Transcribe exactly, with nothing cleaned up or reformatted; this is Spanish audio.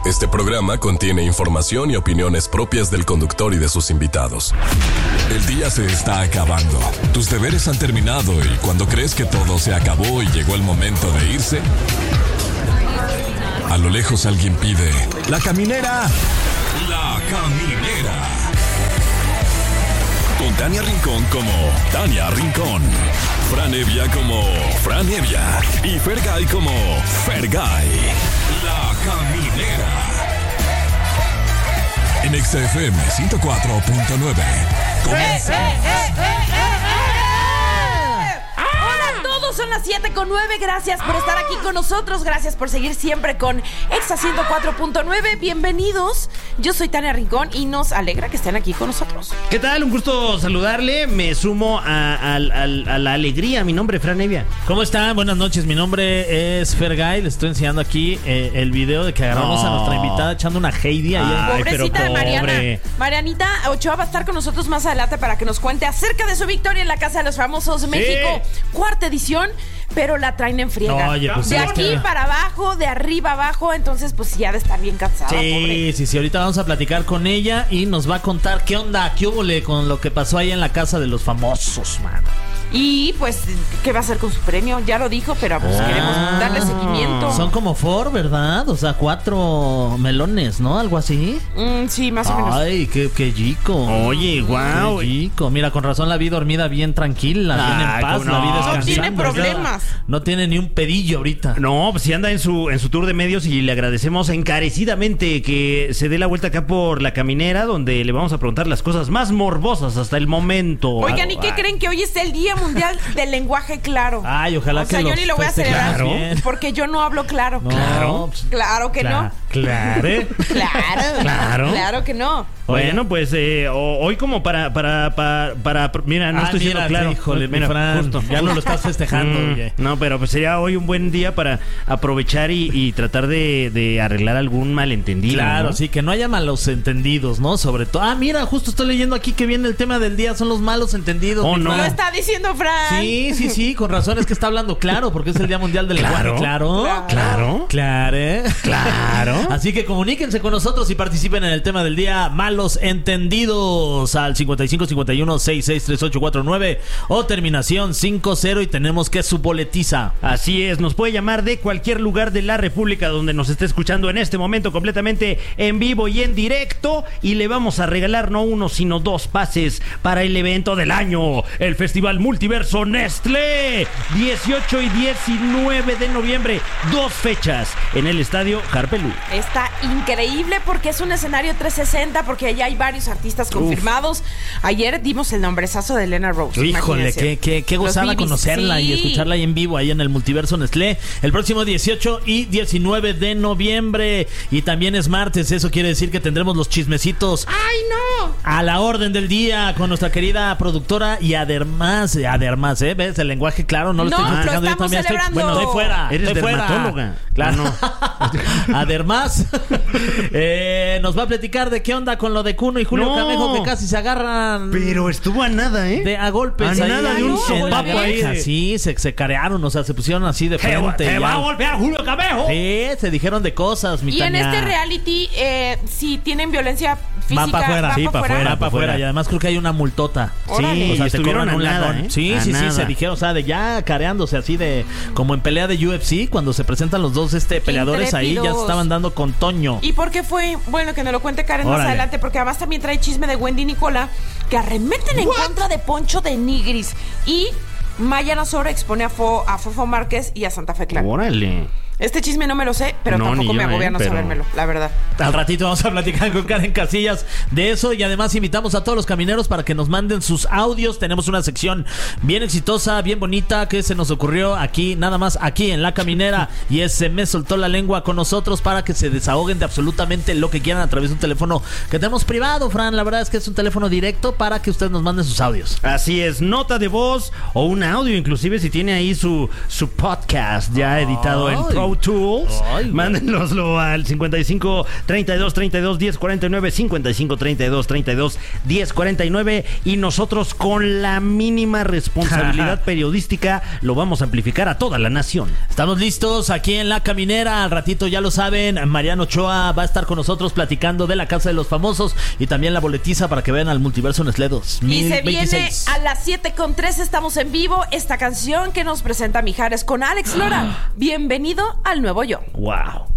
Este programa contiene información y opiniones propias del conductor y de sus invitados. El día se está acabando. Tus deberes han terminado y cuando crees que todo se acabó y llegó el momento de irse, a lo lejos alguien pide: ¡La caminera! ¡La caminera! Con Tania Rincón como Tania Rincón, Fran Evia como Fran Evia y Fergay como Fergay. La caminera. En X F M ciento cuatro punto nueve. Son las siete con nueve. Gracias por estar aquí con nosotros. Gracias por seguir siempre con Exa ciento cuatro punto nueve. Bienvenidos. Yo soy Tania Rincón y nos alegra que estén aquí con nosotros. ¿Qué tal? Un gusto saludarle. Me sumo a, a, a, a la alegría. Mi nombre es Fran Evia. ¿Cómo están? Buenas noches. Mi nombre es Fergay. Les estoy enseñando aquí eh, el video de que agarramos no. a nuestra invitada echando una Heidi. Ay, pobrecita de Mariana. Marianita Ochoa va a estar con nosotros más adelante para que nos cuente acerca de su victoria en la Casa de los Famosos sí. México. Cuarta edición. Pero la traen en friega. No, oye, pues de aquí que... para abajo, de arriba abajo. Entonces, pues ya de estar bien cansada. Sí, pobre. sí, sí. Ahorita vamos a platicar con ella y nos va a contar qué onda, qué húbole con lo que pasó ahí en la Casa de los Famosos, mano. Y pues, ¿qué va a hacer con su premio? Ya lo dijo, pero pues ah, queremos darle seguimiento. Son como Ford, ¿verdad? O sea, cuatro melones, ¿no? Algo así. Mm, sí, más o menos. Ay, qué, qué chico. Oye, wow. Qué chico. Mira, con razón la vi dormida bien tranquila, ah, bien en paz. No, la vi descansando. No tiene problemas. No tiene ni un pedillo ahorita. No, pues sí anda en su, en su tour de medios y le agradecemos encarecidamente que se dé la vuelta acá por La Caminera, donde le vamos a preguntar las cosas más morbosas hasta el momento. Oigan, ¿y qué Ay. creen que hoy es el Día Mundial del Lenguaje Claro? Ay, ojalá o sea, que yo ni lo voy a celebrar claro. porque yo no hablo claro. No, claro. Claro que claro, no. Claro. Claro. Claro. Claro que no. Bueno, pues eh, hoy como para, para, para, para mira, no ah, estoy mira, siendo claro. Híjole, mira, Fran, justo. Ya no lo estás festejando. mm, oye. No, pero pues sería hoy un buen día para aprovechar y, y tratar de, de arreglar algún malentendido. Claro, ¿no? sí, que no haya malos entendidos, ¿no? Sobre todo. Ah, mira, justo estoy leyendo aquí que viene el tema del día, son los malos entendidos. Oh, no. Lo está diciendo Fran. Sí, sí, sí, con razón es que está hablando claro, porque es el Día Mundial del claro, Lenguaje. Claro. Claro. Claro. Claro. Así que comuníquense con nosotros y participen en el tema del día, malos entendidos, al cincuenta y cinco cincuenta y uno sesenta y seis treinta y ocho cuarenta y nueve o terminación cincuenta y tenemos que su boletiza. Así es, nos puede llamar de cualquier lugar de la República donde nos esté escuchando en este momento completamente en vivo y en directo y le vamos a regalar no uno sino dos pases para el evento del año, el Festival Multiverso Nestlé, dieciocho y diecinueve de noviembre, dos fechas en el estadio Harpelú. Está increíble porque es un escenario trescientos sesenta, porque ya hay varios artistas confirmados. Uf. Ayer dimos el nombrezazo de Elena Rose. Híjole, qué, qué, qué gozada conocerla sí. y escucharla ahí en vivo, ahí en el Multiverso Nestlé, el próximo dieciocho y diecinueve de noviembre. Y también es martes, eso quiere decir que tendremos los chismecitos. ¡Ay, no! A la orden del día con nuestra querida productora y además, además, ¿eh? ¿Ves? El lenguaje claro, no lo no, estoy festejando. Yo también estoy, bueno, estoy fuera. Eres estoy dermatóloga. Fuera. Claro. No. Además, eh, nos va a platicar de qué onda con lo de Cuno y Julio no. Camejo, que casi se agarran. Pero estuvo a nada, ¿eh? De, a golpes. A ahí, nada de un sopapo ahí. De... Sí, se, se carearon, o sea, se pusieron así de frente. ¿Te va a golpear Julio Camejo? Sí, se dijeron de cosas, mi Y Tania. en este reality, eh, si tienen violencia física, va para afuera. Sí, para afuera, va para afuera. Y además creo que hay una multota. Sí, o sea, estuvieron un nada, ¿eh? Sí, a sí, nada. sí, se dijeron, o sea, de ya careándose así de, como en pelea de U F C, cuando se presentan los dos este peleadores ahí, ya se estaban dando con Toño. ¿Y por qué fue? Bueno, que nos lo cuente Karen Órale. más adelante, porque además también trae chisme de Wendy y Nicola, que arremeten en What? contra de Poncho de Nigris. Y Maya Nazor expone a, Fo, a Fofo Márquez y a Santa Fe Clan. Órale. Este chisme no me lo sé, pero no, tampoco yo, me agobia eh, no pero... sabérmelo, la verdad. Al ratito vamos a platicar con Karen Casillas de eso y además invitamos a todos los camineros para que nos manden sus audios. Tenemos una sección bien exitosa, bien bonita que se nos ocurrió aquí, nada más aquí en La Caminera y ese me soltó la lengua con nosotros para que se desahoguen de absolutamente lo que quieran a través de un teléfono que tenemos privado, Fran. La verdad es que es un teléfono directo para que ustedes nos manden sus audios. Así es, nota de voz o un audio, inclusive si tiene ahí su, su podcast ya editado oh, en Pro Pro Tools. Ay, mándenoslo al cincuenta y cinco treinta y dos treinta y dos diez cuarenta y nueve, cincuenta y cinco treinta y dos treinta y dos diez cuarenta y nueve, y nosotros con la mínima responsabilidad periodística lo vamos a amplificar a toda la nación. Estamos listos aquí en La Caminera. Al ratito, ya lo saben, Mariano Ochoa va a estar con nosotros platicando de la Casa de los Famosos y también la boletiza para que vean al Multiverso Nestlé dos mil veintiséis. Y se viene a las siete con tres, estamos en vivo. Esta canción que nos presenta Mijares con Alex Lora. Bienvenido al nuevo yo. Wow.